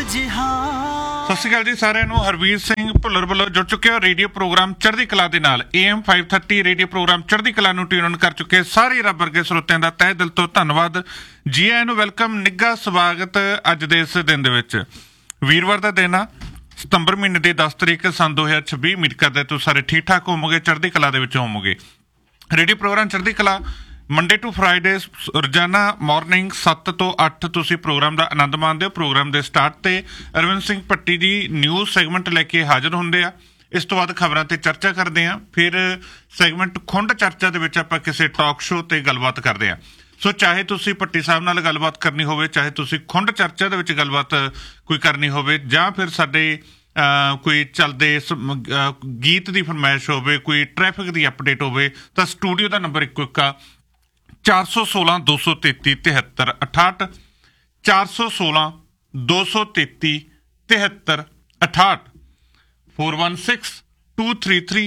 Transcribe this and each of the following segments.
ਸਤਿ ਸ਼੍ਰੀ ਅਕਾਲ ਜੀ ਸਾਰਿਆਂ ਨੂੰ। ਹਰਵੀਰ ਸਿੰਘ ਭੁੱਲਰ ਵੱਲੋਂ ਜੁੜ ਚੁੱਕੇ ਹੋ ਰੇਡੀਓ ਪ੍ਰੋਗਰਾਮ ਚੜ੍ਹਦੀ ਕਲਾ ਦੇ ਨਾਲ। AM 530 ਰੇਡੀਓ ਪ੍ਰੋਗਰਾਮ ਚੜ੍ਹਦੀ ਕਲਾ ਨੂੰ ਟਿਊਨ ਕਰ ਚੁੱਕੇ ਸਾਰੇ ਰੱਬ ਵਰਗੇ ਸਰੋਤਿਆਂ ਦਾ ਤਹਿ ਦਿਲ ਤੋਂ ਧੰਨਵਾਦ। ਜੀ ਆਇਆਂ ਨੂੰ ਵੈਲਕਮ, ਨਿੱਘਾ ਸਵਾਗਤ। ਅੱਜ ਦੇ ਇਸ ਦਿਨ ਦੇ ਵਿੱਚ ਵੀਰਵਾਰ ਦਾ ਦਿਨ ਆ, ਸਤੰਬਰ ਮਹੀਨੇ ਦੀ 10 ਤਰੀਕ ਸੰਨ 2026। ਉਮੀਦ ਕਰਦੇ ਤੁਸੀਂ ਸਾਰੇ ਠੀਕ ਠਾਕ ਹੋਵੋਗੇ, ਚੜ੍ਹਦੀ ਕਲਾ ਦੇ ਵਿੱਚ ਹੋਵੋਗੇ। ਰੇਡੀਓ ਪ੍ਰੋਗਰਾਮ ਚੜ੍ਹਦੀ ਕਲਾ ਮੰਡੇ ਟੂ ਫਰਾਈਡੇ ਰੋਜ਼ਾਨਾ ਮਾਰਨਿੰਗ 7 ਤੋਂ 8 ਤੁਸੀਂ ਪ੍ਰੋਗਰਾਮ ਦਾ ਆਨੰਦ ਮਾਣਦੇ ਹੋ। ਪ੍ਰੋਗਰਾਮ ਦੇ ਸਟਾਰਟ ਤੇ ਅਰਵਿੰਦ ਸਿੰਘ ਭੱਟੀ ਜੀ ਨਿਊਜ਼ ਸੈਗਮੈਂਟ ਲੈ ਕੇ ਹਾਜ਼ਰ ਹੁੰਦੇ ਆ। ਇਸ ਤੋਂ ਬਾਅਦ ਖਬਰਾਂ ਤੇ ਚਰਚਾ ਕਰਦੇ ਆ। ਫਿਰ ਸੈਗਮੈਂਟ ਖੁੰਡ ਚਰਚਾ ਦੇ ਵਿੱਚ ਆਪਾਂ ਕਿਸੇ ਟਾਕ ਸ਼ੋਅ ਤੇ ਗੱਲਬਾਤ ਕਰਦੇ ਆ। ਸੋ ਚਾਹੇ ਤੁਸੀਂ ਭੱਟੀ ਸਾਹਿਬ ਨਾਲ ਗੱਲਬਾਤ ਕਰਨੀ ਹੋਵੇ, ਚਾਹੇ ਤੁਸੀਂ ਖੁੰਡ ਚਰਚਾ ਦੇ ਵਿੱਚ ਗੱਲਬਾਤ ਕੋਈ ਕਰਨੀ ਹੋਵੇ, ਜਾਂ ਫਿਰ ਸਾਡੇ ਕੋਈ ਚੱਲਦੇ ਗੀਤ ਦੀ ਫਰਮਾਇਸ਼ ਹੋਵੇ, ਕੋਈ ਟ੍ਰੈਫਿਕ ਦੀ ਅਪਡੇਟ ਹੋਵੇ, ਤਾਂ ਸਟੂਡੀਓ ਦਾ ਨੰਬਰ ਇੱਕੋ ਇੱਕ ਆ 416 233 73 68 416 233 73 68 416 233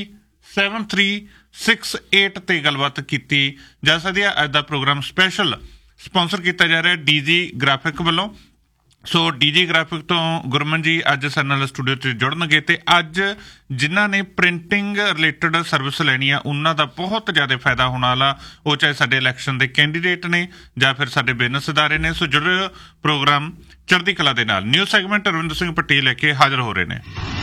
7368 ਤੇ ਗੱਲਬਾਤ ਕੀਤੀ ਜਾ ਸਕਦੀ ਹੈ। ਅੱਜ ਦਾ ਪ੍ਰੋਗਰਾਮ ਸਪੈਸ਼ਲ ਸਪਾਂਸਰ ਕੀਤਾ ਜਾ ਰਿਹਾ DG ਗ੍ਰਾਫਿਕ ਵੱਲੋਂ। ਸੋ DG ਗ੍ਰਾਫਿਕ ਤੋਂ ਗੁਰਮਨ ਜੀ ਅੱਜ ਸਾਡੇ ਨਾਲ ਸਟੂਡੀਓ 'ਚ ਜੁੜਨਗੇ ਤੇ ਅੱਜ ਜਿਨ੍ਹਾਂ ਨੇ ਪ੍ਰਿੰਟਿੰਗ ਰਿਲੇਟਡ ਸਰਵਿਸ ਲੈਣੀ ਆ ਉਹਨਾਂ ਦਾ ਬਹੁਤ ਜ਼ਿਆਦਾ ਫਾਇਦਾ ਹੋਣ ਵਾਲਾ। ਉਹ ਚਾਹੇ ਸਾਡੇ ਇਲੈਕਸ਼ਨ ਦੇ ਕੈਂਡੀਡੇਟ ਨੇ ਜਾਂ ਫਿਰ ਸਾਡੇ ਬਿਜ਼ਨਸ ਅਦਾਰੇ ਨੇ। ਸੋ ਜੁੜਿਓ ਪ੍ਰੋਗਰਾਮ ਚੜ੍ਹਦੀ ਕਲਾ ਦੇ ਨਾਲ। ਨਿਊਜ਼ ਸੈਗਮੈਂਟ ਅਰਵਿੰਦ ਸਿੰਘ ਭੱਟੀ ਲੈ ਕੇ ਹਾਜ਼ਰ ਹੋ ਰਹੇ ਨੇ।